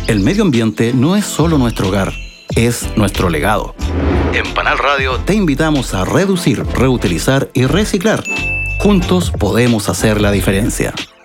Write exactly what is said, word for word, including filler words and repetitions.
El medio ambiente no es solo nuestro hogar, es nuestro legado. En Panal Radio te invitamos a reducir, reutilizar y reciclar. Juntos podemos hacer la diferencia.